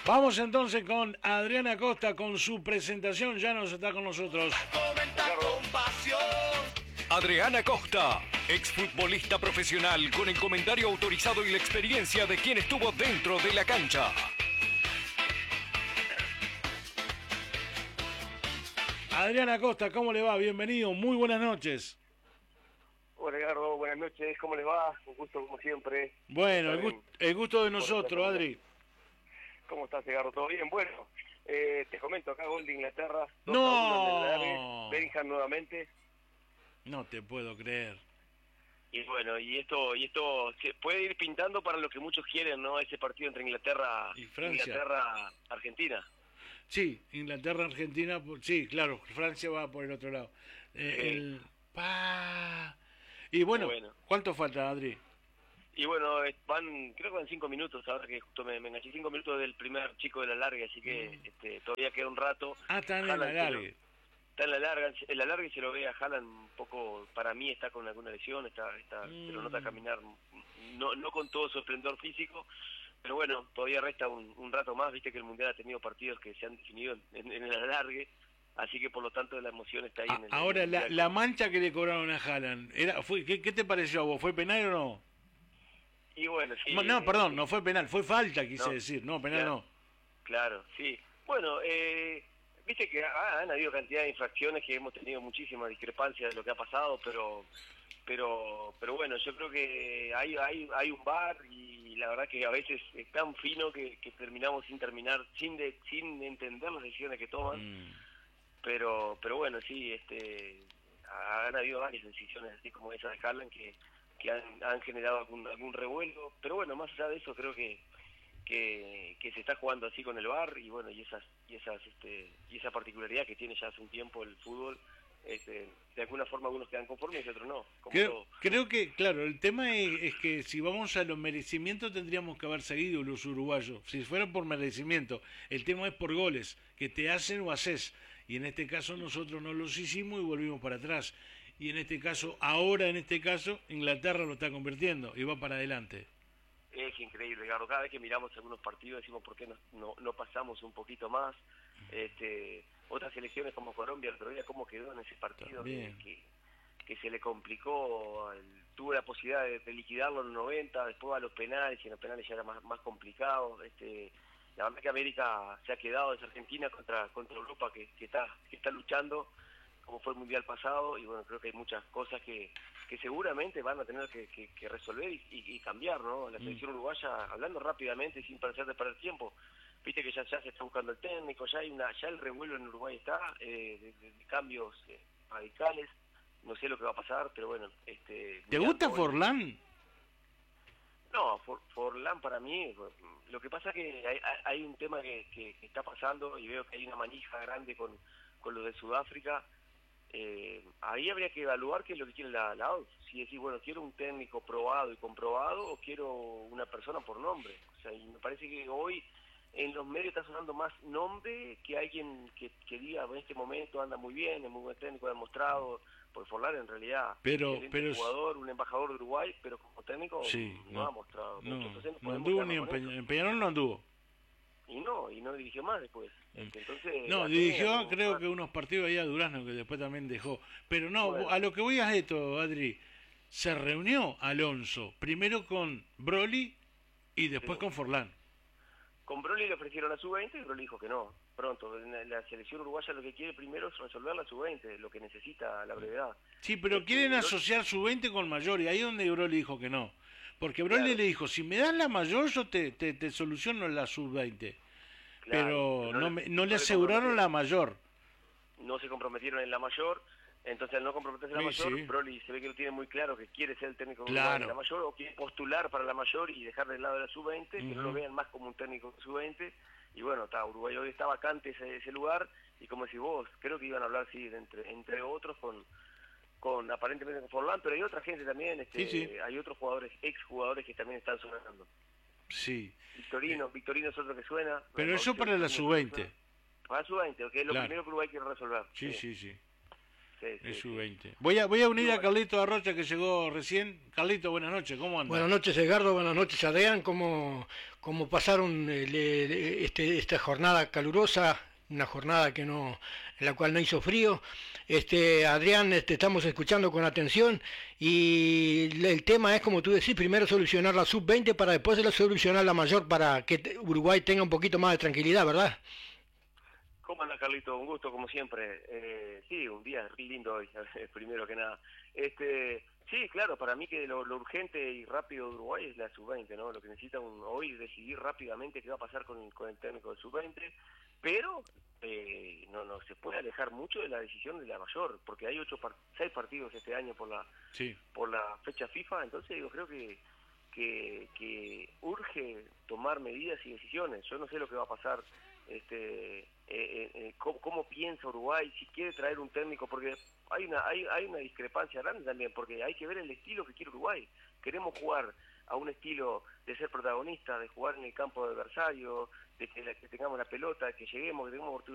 Vamos entonces con Adriana Costa con su presentación, ya nos está con nosotros. Adriana Costa, exfutbolista profesional con el comentario autorizado y la experiencia de quien estuvo dentro de la cancha. Adriana Costa, ¿cómo le va? Bienvenido, muy buenas noches. Hola Edgardo, buenas noches, ¿cómo les va? Un gusto como siempre. Bueno, el gusto de nosotros, Adri. ¿Cómo estás, Edgardo? ¿Todo bien? Bueno, te comento, acá gol de Inglaterra. ¡No! Bellingham nuevamente. No te puedo creer. Y bueno, y esto se puede ir pintando para lo que muchos quieren, ¿no? Ese partido entre Inglaterra y Francia. Inglaterra-Argentina. Sí, Inglaterra-Argentina, sí, claro, Francia va por el otro lado. Y bueno, ¿cuánto falta, Adri? Y bueno, creo que van 5 minutos, ahora que justo me enganché 5 minutos del primer chico de la larga, así que todavía queda un rato. Está en la larga. Está en la larga y se lo ve a Haaland un poco, para mí está con alguna lesión, se lo nota caminar, no con todo su esplendor físico, pero bueno, todavía resta un rato más, viste que el Mundial ha tenido partidos que se han definido en el alargue, así que por lo tanto la emoción está ahí. Ahora, la mancha que le cobraron a Haaland, ¿qué te pareció a vos? ¿Fue penal o no? Y bueno, sí. No, perdón, no fue penal, fue falta, quise decir, no, penal claro, no. Claro, sí. Bueno, viste que han habido cantidad de infracciones que hemos tenido muchísimas discrepancias de lo que ha pasado, pero bueno, yo creo que hay un VAR y la verdad que a veces es tan fino que terminamos sin entender las decisiones que toman. Pero bueno, sí, han habido varias decisiones así como esa de Haaland que han generado algún revuelo, pero bueno, más allá de eso creo que se está jugando así con el VAR y bueno, y esa particularidad que tiene ya hace un tiempo el fútbol, de alguna forma algunos quedan conformes y otros no. Creo que, claro, el tema es que si vamos a los merecimientos tendríamos que haber seguido los uruguayos, si fuera por merecimiento. El tema es por goles, que te hacen o haces, y en este caso nosotros no los hicimos y volvimos para atrás. Y en este caso, Inglaterra lo está convirtiendo y va para adelante. Es increíble, Garro. Cada vez que miramos algunos partidos decimos por qué no pasamos un poquito más. Otras selecciones como Colombia, el otro día, cómo quedó en ese partido que se le complicó. Tuvo la posibilidad de liquidarlo en los 90, después a los penales, y en los penales ya era más complicado. La verdad que América se ha quedado, es Argentina contra Europa que está luchando, como fue el Mundial pasado, y bueno, creo que hay muchas cosas que seguramente van a tener que resolver y cambiar, ¿no? La selección uruguaya, hablando rápidamente y sin parecer de perder tiempo, viste que ya se está buscando el técnico, ya el revuelo en Uruguay está, de cambios radicales, no sé lo que va a pasar, pero bueno. ¿Te gusta Forlán? No, Forlán para mí, lo que pasa es que hay un tema que está pasando y veo que hay una manija grande con lo de Sudáfrica. Ahí habría que evaluar qué es lo que quiere la ONU. Si decir, bueno, quiero un técnico probado y comprobado o quiero una persona por nombre. O sea, y me parece que hoy en los medios está sonando más nombre que alguien que diga, en este momento anda muy bien, es muy buen técnico, ha demostrado, por Forlán en realidad, un jugador, un embajador de Uruguay, pero como técnico no ha mostrado mucho. Entonces, no anduvo ni en Peñarol, no anduvo. Y no dirigió más después. Entonces, dirigió creo que unos partidos ahí a Durazno que después también dejó. Pero no, bueno, a lo que voy a esto, Adri, se reunió Alonso, primero con Broly y después con Forlán. Con Broly le ofrecieron la sub-20 y Broly dijo que no. Pronto, la selección uruguaya lo que quiere primero es resolver la sub-20, lo que necesita a la brevedad. Sí, pero quieren asociar sub-20 con mayor, y ahí es donde Broly dijo que no. Porque Broly le dijo, si me das la mayor, yo te soluciono la sub-20. Pero no le aseguraron la mayor. No se comprometieron en la mayor, entonces al no comprometerse en la mayor, Broly se ve que lo tiene muy claro, que quiere ser el técnico de la mayor, o quiere postular para la mayor y dejar de lado de la sub-20, que no lo vean más como un técnico de sub-20. Y bueno, Uruguay hoy está vacante ese lugar, y como decís vos, creo que iban a hablar, sí, entre otros, con aparentemente con Forlán, pero hay otra gente también, hay otros jugadores, exjugadores que también están sonando. Sí. Victorino es otro que suena. Pero eso para la sub-20. Para la sub-20, que es lo primero que Uruguay quiere resolver. Sí. el sub-20. Voy a unir a Carlito Arrocha, que llegó recién. Carlito, buenas noches, ¿cómo anda? Buenas noches, Edgardo, buenas noches, Adrián. ¿Cómo pasaron esta jornada calurosa? Una jornada en la cual no hizo frío. Adrián, estamos escuchando con atención y el tema es, como tú decís, primero solucionar la sub-20 para después solucionar la mayor, para que Uruguay tenga un poquito más de tranquilidad, ¿verdad? ¿Cómo anda, Carlito? Un gusto, como siempre. Sí, un día lindo hoy, primero que nada. Sí, claro, para mí que lo urgente y rápido de Uruguay es la sub-20, ¿no? Lo que necesita hoy es decidir rápidamente qué va a pasar con el técnico del sub-20, pero no se puede alejar mucho de la decisión de la mayor, porque hay 6 partidos este año por la fecha FIFA, entonces yo creo que urge tomar medidas y decisiones. Yo no sé lo que va a pasar, cómo piensa Uruguay, si quiere traer un técnico, porque hay una discrepancia grande también, porque hay que ver el estilo que quiere Uruguay. Queremos jugar a un estilo de ser protagonista, de jugar en el campo de adversario, de que tengamos la pelota, de que lleguemos, que tengamos